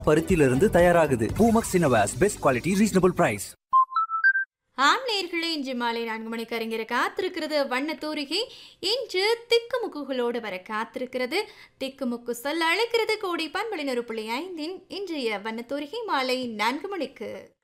பருத்தியிலிருந்து தயாராகுது. Poomex இன்னோவேஸ் best quality reasonable price. நேயர்களே, இன்று மாலை 4 மணிக்கு அரங்கிற காத்திருக்கிறது வண்ண தூரிகை. இன்று திக்குமுக்குகளோடு வர காத்திருக்கிறது. திக்குமுக்கு சொல்ல அழைக்கிறது கோடி பண்பலின் 1.5 இன்றைய வண்ண தூரிகை மாலை 4 மணிக்கு.